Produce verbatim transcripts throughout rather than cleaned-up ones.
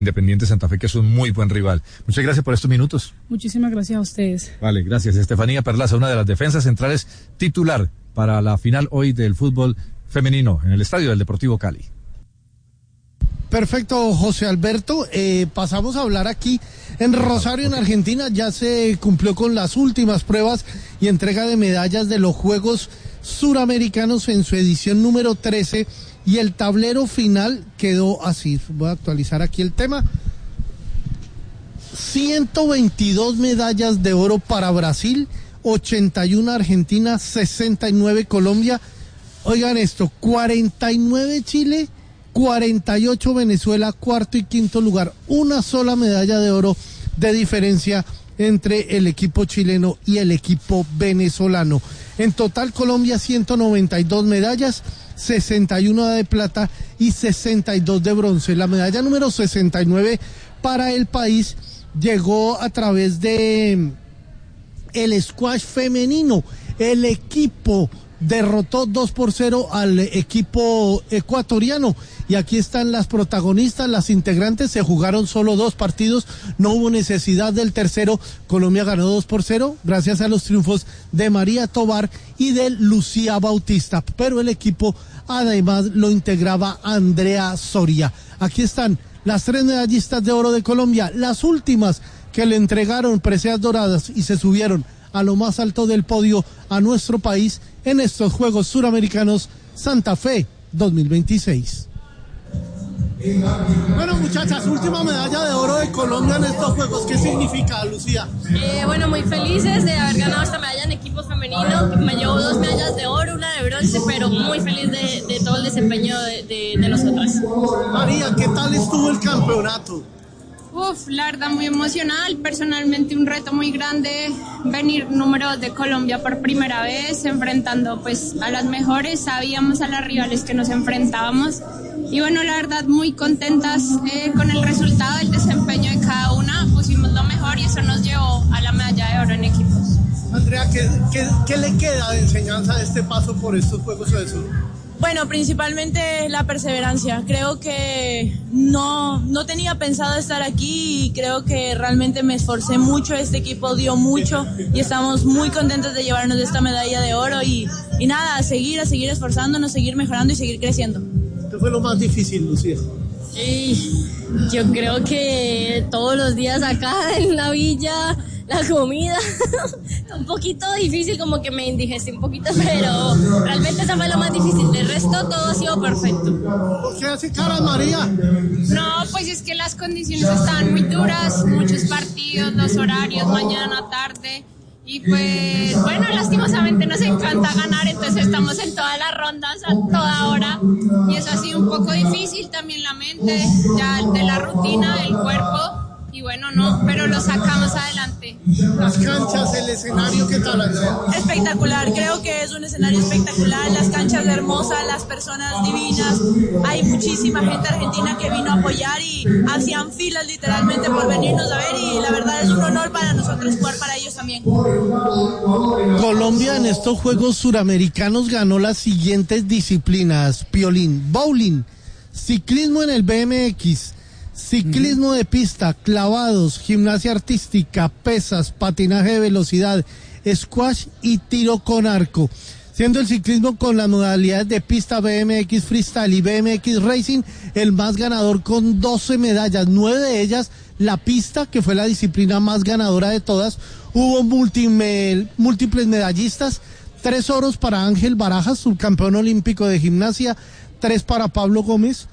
Independiente Santa Fe, que es un muy buen rival. Muchas gracias por estos minutos. Muchísimas gracias a ustedes. Vale, gracias. Estefanía Perlaza, una de las defensas centrales titular para la final hoy del fútbol femenino en el estadio del Deportivo Cali. Perfecto, José Alberto. Eh, pasamos a hablar aquí en Rosario, en Argentina. Ya se cumplió con las últimas pruebas y entrega de medallas de los Juegos Suramericanos en su edición número trece. Y el tablero final quedó así. Voy a actualizar aquí el tema. ciento veintidós medallas de oro para Brasil, ochenta y uno Argentina, sesenta y nueve Colombia. Oigan esto, cuarenta y nueve Chile, cuarenta y ocho Venezuela, cuarto y quinto lugar. Una sola medalla de oro de diferencia entre el equipo chileno y el equipo venezolano. En total, Colombia ciento noventa y dos medallas, sesenta y uno de plata y sesenta y dos de bronce. La medalla número sesenta y nueve para el país llegó a través de el squash femenino. El equipo derrotó dos por cero al equipo ecuatoriano. Y aquí están las protagonistas, las integrantes. Se jugaron solo dos partidos, no hubo necesidad del tercero. Colombia ganó dos por cero gracias a los triunfos de María Tobar y de Lucía Bautista, pero el equipo además lo integraba Andrea Soria. Aquí están las tres medallistas de oro de Colombia, las últimas que le entregaron preseas doradas y se subieron a lo más alto del podio a nuestro país en estos Juegos Suramericanos Santa Fe dos mil veintiséis. Bueno, muchachas, última medalla de oro de Colombia en estos Juegos. ¿Qué significa, Lucía? Eh, bueno, muy felices de haber ganado esta medalla en equipo femenino. Me llevo dos medallas de oro, una de bronce, pero muy feliz de, de todo el desempeño de, de, de nosotras. María, ¿qué tal estuvo el campeonato? Uf, la verdad muy emocional, personalmente un reto muy grande, venir número dos de Colombia por primera vez, enfrentando pues a las mejores, sabíamos a las rivales que nos enfrentábamos y bueno, la verdad muy contentas eh, con el resultado, el desempeño de cada una, pusimos lo mejor y eso nos llevó a la medalla de oro en equipos. Andrea, ¿qué, qué, qué le queda de enseñanza de este paso por estos Juegos de Sur? Bueno, principalmente la perseverancia. Creo que no, no tenía pensado estar aquí y creo que realmente me esforcé mucho. Este equipo dio mucho y estamos muy contentos de llevarnos esta medalla de oro y, y nada, a seguir, a seguir esforzándonos, seguir mejorando y seguir creciendo. ¿Qué fue lo más difícil, Lucía? Sí, yo creo que todos los días acá en la villa, la comida, un poquito difícil, como que me indigesté un poquito, pero realmente esa fue lo más difícil. De resto todo ha sido perfecto. ¿Por qué hace cara, María? No, pues es que las condiciones estaban muy duras, muchos partidos, los horarios, mañana, tarde. Y pues, bueno, lastimosamente nos encanta ganar, entonces estamos en todas las rondas a toda hora. Y eso ha sido un poco difícil, también la mente, ya de la rutina, el cuerpo. Y bueno, no, pero lo sacamos adelante. Las canchas, el escenario, ¿qué tal, Andrea? Espectacular, creo que es un escenario espectacular, las canchas hermosas, las personas divinas, hay muchísima gente argentina que vino a apoyar y hacían filas literalmente por venirnos a ver y la verdad es un honor para nosotros jugar para ellos también. Colombia en estos Juegos Suramericanos ganó las siguientes disciplinas: piolín, bowling, ciclismo en el B M X, ciclismo de pista, clavados, gimnasia artística, pesas, patinaje de velocidad, squash y tiro con arco. Siendo el ciclismo con las modalidades de pista B M X Freestyle y B M X Racing el más ganador con doce medallas, nueve de ellas la pista, que fue la disciplina más ganadora de todas. Hubo múltiples, múltiples medallistas, tres oros para Ángel Barajas, subcampeón olímpico de gimnasia, tres para Pablo Gómez,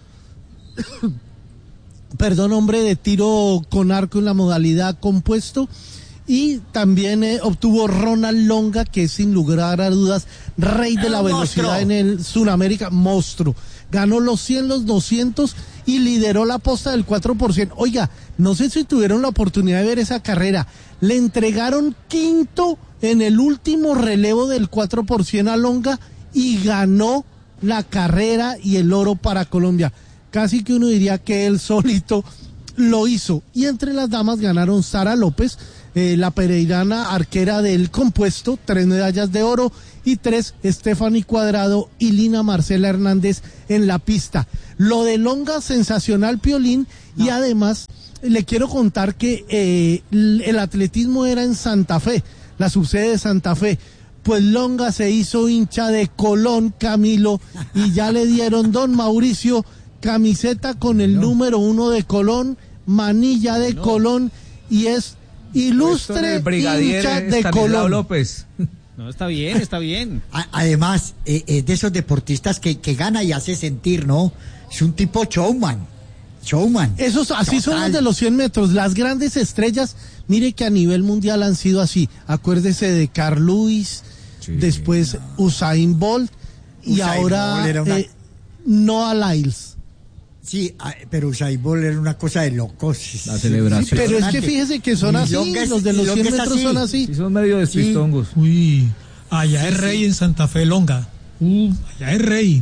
perdón, hombre de tiro con arco en la modalidad compuesto, y también eh, obtuvo Ronald Longa, que es sin lugar a dudas rey de la velocidad en el Sudamérica, monstruo. Ganó los cien, los doscientos y lideró la posta del cuatro por ciento. Oiga, no sé si tuvieron la oportunidad de ver esa carrera. Le entregaron quinto en el último relevo del cuatro por ciento a Longa y ganó la carrera y el oro para Colombia. Casi que uno diría que él solito lo hizo. Y entre las damas ganaron Sara López, eh, la pereirana arquera del compuesto, tres medallas de oro, y tres Stephanie Cuadrado y Lina Marcela Hernández en la pista. Lo de Longa, sensacional piolín, No. Y además, le quiero contar que eh, el atletismo era en Santa Fe, la subsede de Santa Fe. Pues Longa se hizo hincha de Colón, Camilo, y ya le dieron, don Mauricio, camiseta con el no. número uno de Colón, manilla de no. Colón, y es ilustre hincha de Colón. López. No, está bien, está bien. Además, eh, es de esos deportistas que, que gana y hace sentir, ¿no? Es un tipo showman. Showman. Esos, así Total. Son los de los cien metros. Las grandes estrellas, mire que a nivel mundial han sido así. Acuérdese de Carl Lewis, sí, después no. Usain Bolt, y Usain ahora una... eh, Noah Lyles. Sí, pero Usain Bolt era una cosa de locos. La celebración. Sí, pero es que fíjese que son así, es, los de los cien metros así. Son así. Sí, son medio despistongos. Sí. Uy, allá sí, es rey sí. en Santa Fe, Longa. Uh, allá es rey.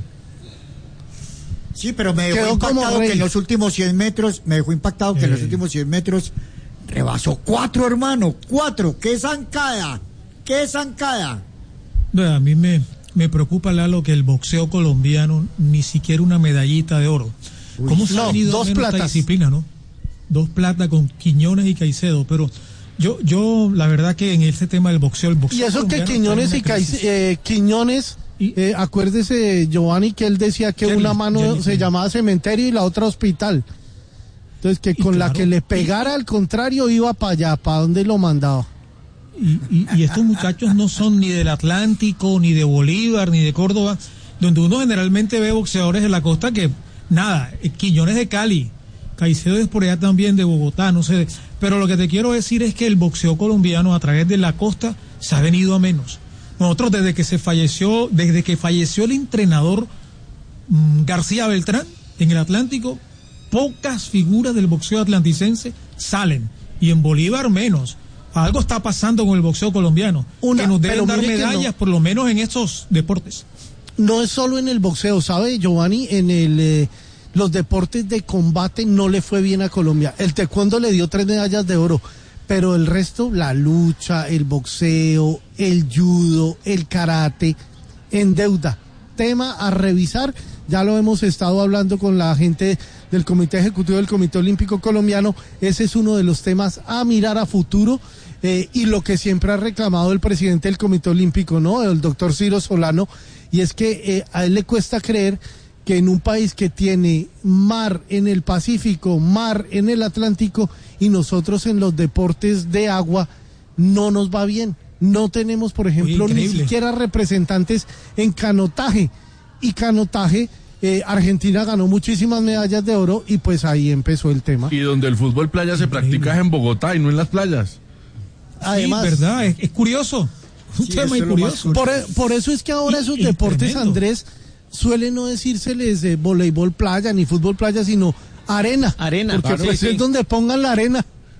Sí, pero me dejó Quedó impactado que en los últimos cien metros, me dejó impactado que eh. en los últimos cien metros rebasó cuatro, hermano, cuatro. ¡Qué zancada! ¡Qué zancada! No, a mí me, me preocupa, Lalo, que el boxeo colombiano ni siquiera una medallita de oro. Uy, ¿Cómo se no, ha venido dos platas. Esta disciplina, no? Dos platas con Quiñones y Caicedo, pero yo, yo, la verdad que en este tema del boxeo, el boxeo. Y eso que Quiñones y Caicedo, eh, Quiñones, eh, acuérdese, Giovanni, que él decía que Jerry, una mano Jerry, se Jerry. llamaba cementerio y la otra hospital. Entonces, que y con claro, la que le pegara al contrario iba para allá, para donde lo mandaba. Y, y, y estos muchachos no son ni del Atlántico, ni de Bolívar, ni de Córdoba, donde uno generalmente ve boxeadores en la costa que. Nada, Quiñones de Cali, Caicedo es por allá también de Bogotá, no sé, pero lo que te quiero decir es que el boxeo colombiano a través de la costa se ha venido a menos. Nosotros desde que se falleció, desde que falleció el entrenador mmm, García Beltrán en el Atlántico, pocas figuras del boxeo atlanticense salen, y en Bolívar menos. Algo está pasando con el boxeo colombiano, Una, que nos deben dar medallas no. por lo menos en estos deportes. No es solo en el boxeo, ¿sabe, Giovanni? En el eh, los deportes de combate no le fue bien a Colombia. El taekwondo le dio tres medallas de oro, pero el resto, la lucha, el boxeo, el judo, el karate, en deuda. Tema a revisar, ya lo hemos estado hablando con la gente del Comité Ejecutivo del Comité Olímpico Colombiano, ese es uno de los temas a mirar a futuro. Eh, y lo que siempre ha reclamado el presidente del Comité Olímpico, ¿no? El doctor Ciro Solano, y es que eh, a él le cuesta creer que en un país que tiene mar en el Pacífico, mar en el Atlántico, y nosotros en los deportes de agua, no nos va bien. No tenemos, por ejemplo, ni siquiera representantes en canotaje. Y canotaje, eh, Argentina ganó muchísimas medallas de oro, y pues ahí empezó el tema. Y donde el fútbol playa se practica es en Bogotá y no en las playas. Además, sí, verdad, es, es curioso. Un sí, tema muy curioso. Por, por eso es que ahora y, esos deportes, tremendo. Andrés, suele no decírseles de voleibol playa ni fútbol playa, sino arena. Arena, porque claro, pues sí, es sí. donde pongan la arena.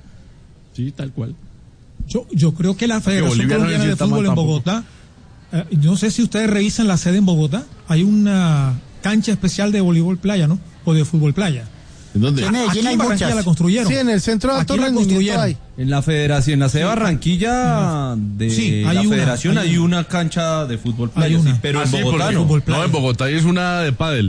Sí, tal cual. Yo, yo creo que la Federación Colombiana no de Fútbol en Bogotá, eh, no sé si ustedes revisan la sede en Bogotá, hay una cancha especial de voleibol playa, ¿no? O de fútbol playa. ¿En dónde? En Medellín aquí hay en Barranquilla muchas. La construyeron. Sí, en el centro de alto rendimiento hay. En la federación, en la sede de Barranquilla de sí, la una, federación hay, hay una cancha de fútbol playa, sí, pero ah, en Bogotá sí, no. No, en Bogotá es una de pádel.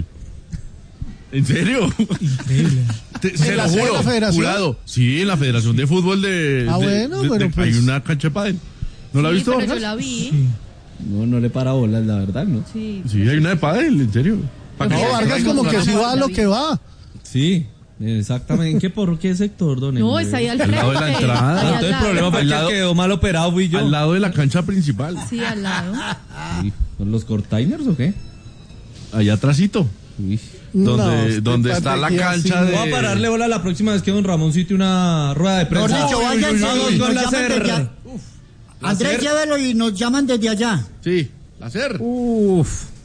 ¿En serio? Increíble. Te, se lo juro, jurado. Sí, en la Federación de Fútbol de... Ah, bueno, de, bueno, de, pues... Hay una cancha de pádel. ¿No la has sí, visto? Pero yo la vi. Sí. No, no le para bolas, la verdad, ¿no? Sí. Sí, hay una de pádel, en serio. No, Vargas como que sí va a lo que va. Sí. Exactamente. ¿En qué por qué sector, don? No, está ahí al frente. Al lado de la entrada. Entonces el problema fue que quedó mal operado, fui yo. Al lado de la cancha principal. Sí, al lado. Sí. ¿Son los cortainers o qué? Allá atrásito. Uy. Donde, no, donde está la cancha de... Voy a pararle bola la próxima vez que don Ramón cite una rueda de prensa. No, dicho, vayan, Vamos con la hacer. Andrés, llévelo y nos llaman desde allá. Sí, la hacer. Uf.